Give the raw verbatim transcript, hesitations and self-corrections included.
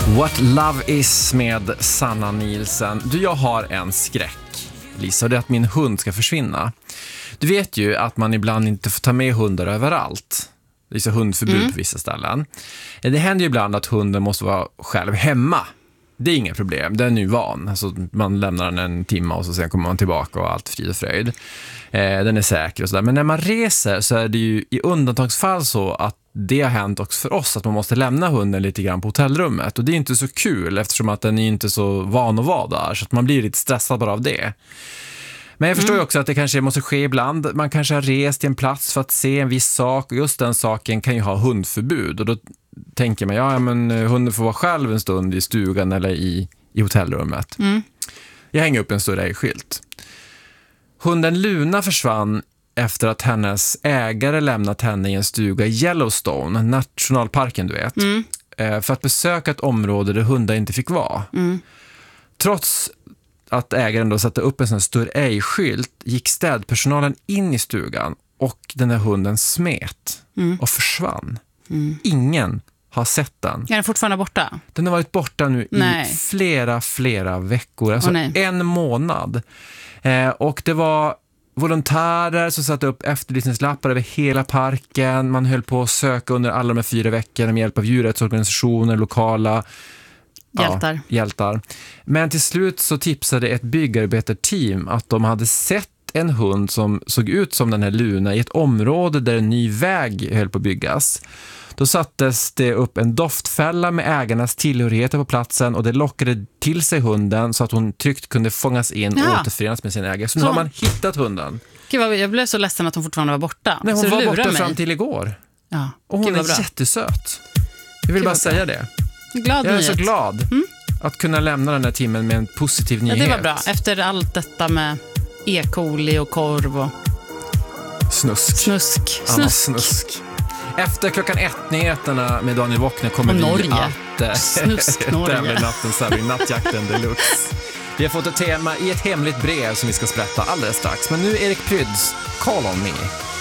What Love Is med Sanna Nielsen. Du, jag har en skräck, Lisa, och det är att min hund ska försvinna. Du vet ju att man ibland inte får ta med hundar överallt. Det är hundförbud mm. på vissa ställen. Det händer ju ibland att hunden måste vara själv hemma. Det är inga problem, den är ju van. Alltså, man lämnar den en timme och så sen kommer man tillbaka och allt frid och fröjd. Eh, den är säker och sådär. Men när man reser så är det ju i undantagsfall så att det har hänt också för oss att man måste lämna hunden lite grann på hotellrummet. Och det är inte så kul eftersom att den är inte så van att vara där. Så att man blir lite stressad bara av det. Men jag förstår ju också att det kanske måste ske ibland. Man kanske har rest till en plats för att se en viss sak. Och just den saken kan ju ha hundförbud. Och då tänker man, ja men hunden får vara själv en stund i stugan eller i, i hotellrummet. Mm. Jag hänger upp en större ägskylt. Hunden Luna försvann efter att hennes ägare lämnat henne i en stuga i Yellowstone, nationalparken du vet. Mm. För att besöka ett område där hundar inte fick vara. Mm. Trots att ägaren då satte upp en sån större ägskylt gick städpersonalen in i stugan och den här hunden smet mm. och försvann. Mm. Ingen har sett den. Är den fortfarande borta? Den har varit borta nu nej. i flera, flera veckor. Alltså oh, en månad. Eh, och det var volontärer som satte upp efterlysningslappar över hela parken. Man höll på att söka under alla de här fyra veckorna med hjälp av djurrättsorganisationer, lokala hjältar. Ja, hjältar. Men till slut så tipsade ett byggarbetarteam att de hade sett en hund som såg ut som den här Luna i ett område där en ny väg höll på att byggas. Då sattes det upp en doftfälla med ägarnas tillhörigheter på platsen och det lockade till sig hunden så att hon tryggt kunde fångas in ja. och återförenas med sin ägare. Så nu så. har man hittat hunden. Gud, jag blev så ledsen att hon fortfarande var borta. Nej, hon så var borta mig. fram till igår. Ja. Och hon Gud, är bra. jättesöt. Jag vill Gud, bara säga det. Glad jag är nyhet. så glad mm? att kunna lämna den här timmen med en positiv nyhet. Ja, det var bra. Efter allt detta med E. coli och korv och snusk. Snusk. Snusk. snusk. Efter klockan ett nyheterna med Daniel Wockner kommer vi Norge. att äh, Snusk Norge. nattens tävling, nattjakten deluxe. Vi har fått ett tema i ett hemligt brev som vi ska sprätta alldeles strax. Men nu Erik Pryds, Call on me.